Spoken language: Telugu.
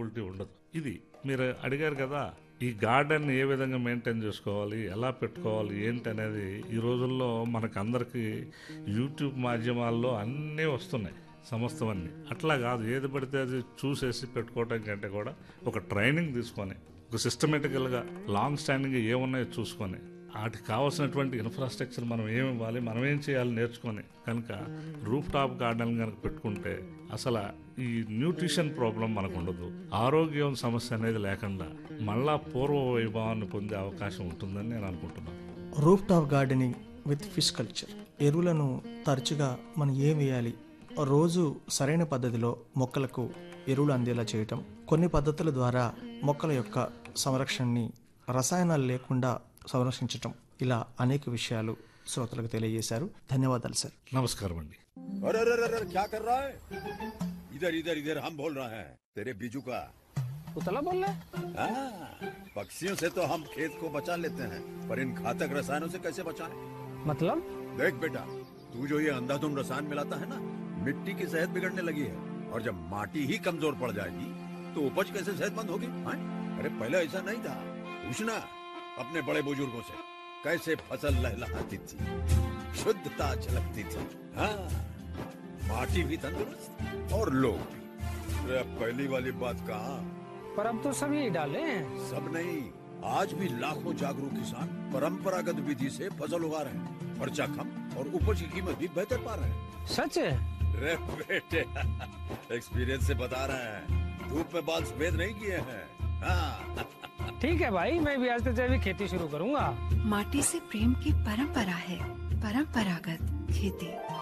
పాసిబిలిటీ ఉండదు. ఇది మీరు అడిగారు కదా, ఈ గార్డెన్ ఏ విధంగా మెయింటైన్ చేసుకోవాలి, ఎలా పెట్టుకోవాలి ఏంటి అనేది ఈ రోజుల్లో మనకందరికీ యూట్యూబ్ మాధ్యమాల్లో అన్నీ వస్తున్నాయి, సమస్తం అన్నీ. అట్లా కాదు, ఏది పడితే అది చూసేసి పెట్టుకోవటం కంటే కూడా ఒక ట్రైనింగ్ తీసుకొని ఒక సిస్టమేటికల్గా లాంగ్ స్టాండింగ్ ఏమున్నాయో చూసుకొని వాటికి కావాల్సినటువంటి ఇన్ఫ్రాస్ట్రక్చర్ మనం ఏమి ఇవ్వాలి, మనం ఏం చేయాలి నేర్చుకొని కనుక రూఫ్ టాప్ గార్డెన్ కనుక పెట్టుకుంటే అసలు ఈ న్యూట్రిషన్ ప్రాబ్లం మనకు ఉండదు, ఆరోగ్యం సమస్య అనేది లేకుండా మళ్ళా పూర్వ వైభవాన్ని పొందే అవకాశం ఉంటుందని నేను అనుకుంటున్నాను. Roof top gardening with fish culture. ఎరువులను తరచుగా మనం ఏం వేయాలి, రోజు సరైన పద్ధతిలో మొక్కలకు ఎరువులు అందేలా చేయటం, కొన్ని పద్ధతుల ద్వారా మొక్కల యొక్క సంరక్షణని రసాయనాలు లేకుండా సంరక్షించటం, ఇలా అనేక విషయాలు శ్రోతలకు తెలియజేశారు. ధన్యవాదాలు సార్. నమస్కారం అండి. अरे अरे अरे क्या कर रहा है? इधर इधर इधर हम बोल रहे हैं तेरे बीजू का। उतला बोल रहा है? पक्षियों से तो हम खेत को बचा लेते हैं, पर इन घातक रसायनों से कैसे बचाएं? मतलब? देख बेटा, तू जो ये अंधाधुंध रसायन मिलाता है ना, मिट्टी की सेहत बिगड़ने लगी है। और जब माटी ही कमजोर पड़ जाएगी तो उपज कैसे सेहतमंद होगी? अरे पहले ऐसा नहीं था, पूछना अपने बड़े बुजुर्गों से, कैसे फसल लहलहाती थी, शुद्धता झलकती थी। हाँ, माटी भी तंदुरुस्त और लोग भी। अरे पहली वाली बात कहाँ, पर अब तो सभी डाले हैं। सब नहीं, आज भी लाखों जागरूक किसान परंपरागत विधि से फसल उगा रहे हैं, खर्चा कम और उपज की कीमत भी बेहतर पा रहे हैं। सच है? रे बेटे, एक्सपीरियंस से बता रहे हैं, धूप में बाल सफेद नहीं किए हैं। हाँ। ठीक है भाई, मैं भी आज से जैविक खेती शुरू करूंगा। माटी से प्रेम की परंपरा है, परंपरागत खेती।